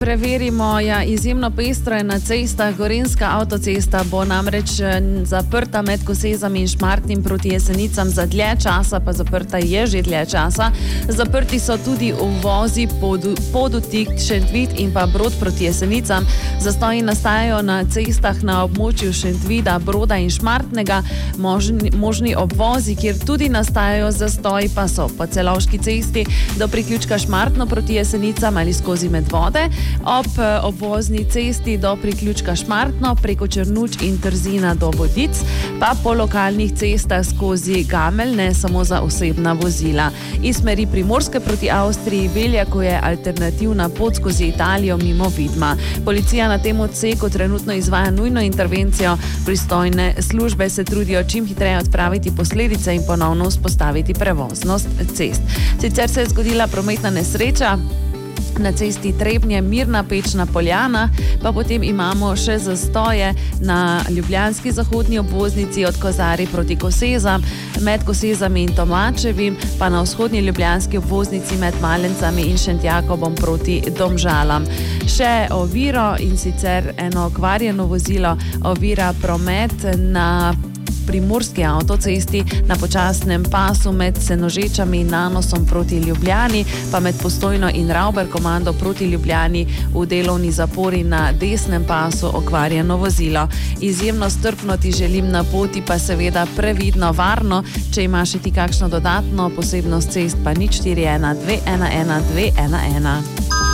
Preverimo, izjemno pestro je na cestah. Gorenjska avtocesta bo namreč zaprta med Kosezami in Šmartnim proti Jesenicam za dlje časa, pa zaprta je že dlje časa. Zaprti so tudi uvozi Podutik, Šentvid in pa Brod proti Jesenicam. Zastoji nastajajo na cestah na območju Šentvida, Broda in Šmartnega. Možni obvozi, kjer tudi nastajajo zastoji, pa so po Celovški cesti do priključka Šmartno proti Jesenicam ali skozi Medvode, ob obvozni cesti do priključka Šmartno preko Črnuč in Trzina do Vodic, pa po lokalnih cestah skozi Gamelj, ne samo za osebna vozila. Iz smeri Primorske proti Avstriji Veljako je alternativna pot skozi Italijo mimo Vidma. Policija na tem odseku trenutno izvaja nujno intervencijo. Pristojne službe se trudijo čim hitreje odpraviti posledice in ponovno vzpostaviti prevoznost cest. Sicer se je zgodila prometna nesreča na cesti Trebnje-Mirna Pečna Poljana, pa potem imamo še zastoje na ljubljanski zahodni obvoznici od Kozarij proti Kosezam, med Kosezami in Tomačevim, pa na vzhodni ljubljanski obvoznici med Malencami in Šentjakobom proti Domžalam. Še oviro, in sicer eno okvarjeno vozilo ovira promet na Primorski avtocesti na počasnem pasu med Senožečami in Nanosom proti Ljubljani, pa med Postojno in Ravber-komando proti Ljubljani v delovni zapori na desnem pasu okvarjeno vozilo. Izjemno strpno ti želim na poti, pa seveda previdno, varno. Če imaš ti kakšno dodatno posebnost cest, pa 041 211 211.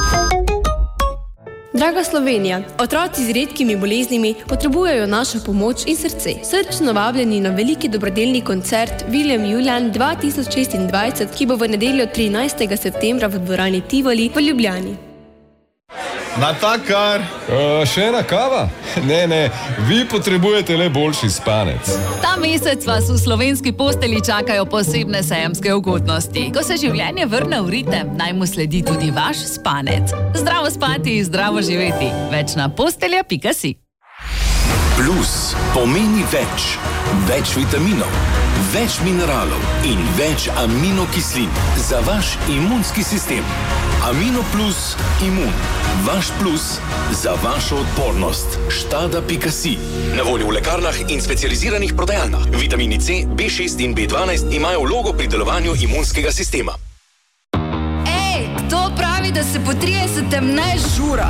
Draga Slovenija, otroci z redkimi boleznimi potrebujejo našo pomoč in srce. Srčno vabljeni na veliki dobrodelni koncert William Julian 2026, ki bo v nedeljo 13. septembra v dvorani Tivoli v Ljubljani. Natakar! Še ena kava? Ne, vi potrebujete le boljši spanec. Ta mesec vas v slovenski posteli čakajo posebne sejemske ugodnosti. Ko se življenje vrne v ritem, naj mu sledi tudi vaš spanec. Zdravo spati, zdravo živeti. Več na postelja.si. Plus pomeni več. Več vitaminov, več mineralov in več aminokislin za vaš imunski sistem. Amino Plus Imun. Vaš plus za vašo odpornost. Štada.si. Na voljo v lekarnah in specializiranih prodajalnah. Vitamini C, B6 in B12 imajo vlogo pri delovanju imunskega sistema. Ej, kdo pravi, da se po 30. ne žura?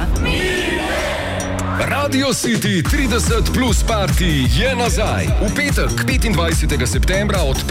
Radio City 30 Plus Party je nazaj. V petek, 25. septembra od